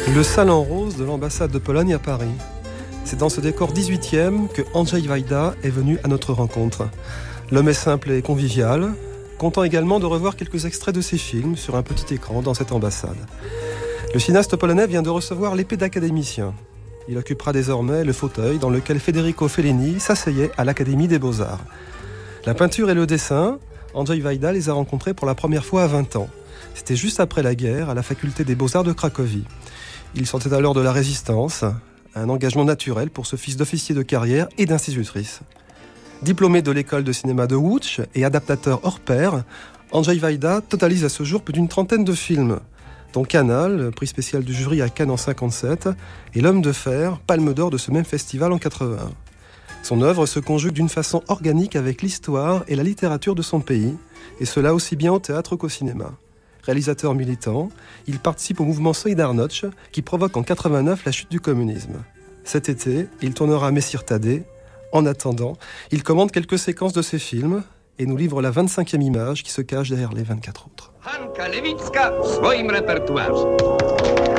Le salon rose de l'ambassade de Pologne à Paris. C'est dans ce décor 18e que Andrzej Wajda est venu à notre rencontre. L'homme est simple et convivial, content également de revoir quelques extraits de ses films sur un petit écran dans cette ambassade. Le cinéaste polonais vient de recevoir l'épée d'académicien. Il occupera désormais le fauteuil dans lequel Federico Fellini s'asseyait à l'Académie des Beaux-Arts. La peinture et le dessin, Andrzej Wajda les a rencontrés pour la première fois à 20 ans. C'était juste après la guerre à la faculté des Beaux-Arts de Cracovie. Il sentait alors de la résistance, un engagement naturel pour ce fils d'officier de carrière et d'institutrice. Diplômé de l'école de cinéma de Łódź et adaptateur hors pair, Andrzej Wajda totalise à ce jour plus d'une trentaine de films, dont Canal, prix spécial du jury à Cannes en 1957, et L'Homme de fer, palme d'or de ce même festival en 1981. Son œuvre se conjugue d'une façon organique avec l'histoire et la littérature de son pays, et cela aussi bien au théâtre qu'au cinéma. Réalisateur militant, il participe au mouvement Solidarność qui provoque en 1989 la chute du communisme. Cet été, il tournera Messire Tadé. En attendant, il commande quelques séquences de ses films et nous livre la 25e image qui se cache derrière les 24 autres. Hanka Lewicka w swoim repertuarze.